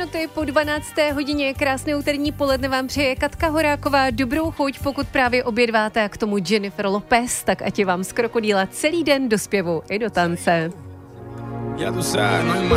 minuty po 12. hodině. Krásné úterní poledne vám přeje Katka Horáková. Dobrou chuť, pokud právě obědváte, a k tomu Jennifer Lopez, tak ať je vám z Krokodýla celý den do zpěvu i do tance.